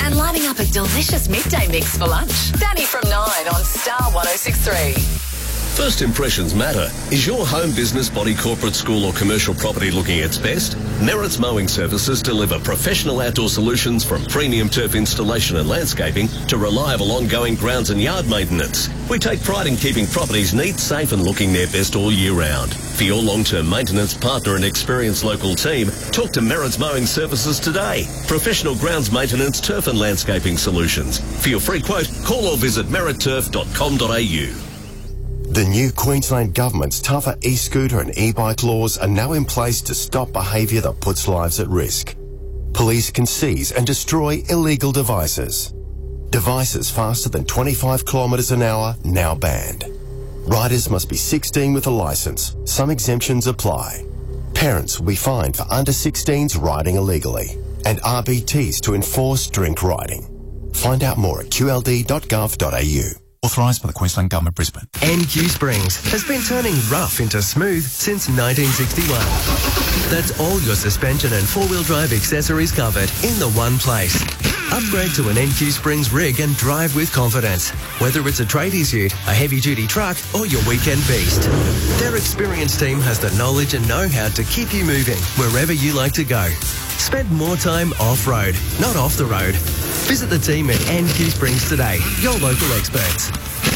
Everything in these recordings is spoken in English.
and lining up a delicious midday mix for lunch. Danny from 9 on Star 106.3. First impressions matter. Is your home, business, body, corporate, school or commercial property looking its best? Merritt's Mowing Services deliver professional outdoor solutions from premium turf installation and landscaping to reliable ongoing grounds and yard maintenance. We take pride in keeping properties neat, safe and looking their best all year round. For your long-term maintenance partner and experienced local team, talk to Merritt's Mowing Services today. Professional grounds maintenance, turf and landscaping solutions. For your free quote, call or visit merrittturf.com.au. The new Queensland Government's tougher e-scooter and e-bike laws are now in place to stop behaviour that puts lives at risk. Police can seize and destroy illegal devices. Devices faster than 25 kilometres an hour now banned. Riders must be 16 with a licence. Some exemptions apply. Parents will be fined for under 16s riding illegally. And RBTs to enforce drink riding. Find out more at qld.gov.au. Authorised by the Queensland Government, Brisbane. NQ Springs has been turning rough into smooth since 1961. That's all your suspension and four-wheel drive accessories covered in the one place. Upgrade to an NQ Springs rig and drive with confidence. Whether it's a tradies ute, a heavy-duty truck or your weekend beast. Their experienced team has the knowledge and know-how to keep you moving wherever you like to go. Spend more time off-road, not off the road. Visit the team at NQ Springs today, your local experts.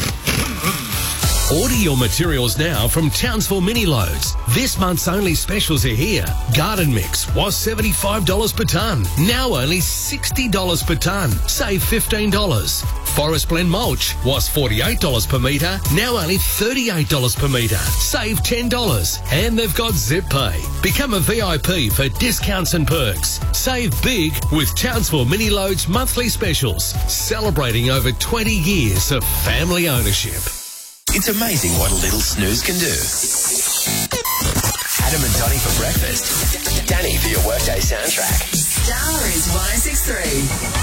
Order your materials now from Townsville Mini Loads. This month's only specials are here. Garden mix was $75 per tonne. Now only $60 per tonne. Save $15. Forest blend mulch was $48 per metre. Now only $38 per metre. Save $10. And they've got Zip Pay. Become a VIP for discounts and perks. Save big with Townsville Mini Loads monthly specials. Celebrating over 20 years of family ownership. It's amazing what a little snooze can do. Adam and Donny for breakfast. Danny for your workday soundtrack. Star is 106.3.